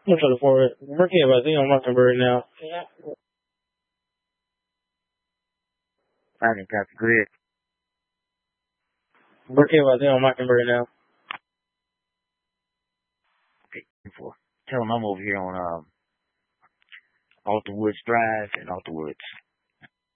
I'm trying to forward. Working about thing on Mockingbird now. I didn't got the grid. Working about thing on Mockingbird now. Okay, tell them I'm over here on Off the Woods Drive and Off the Woods.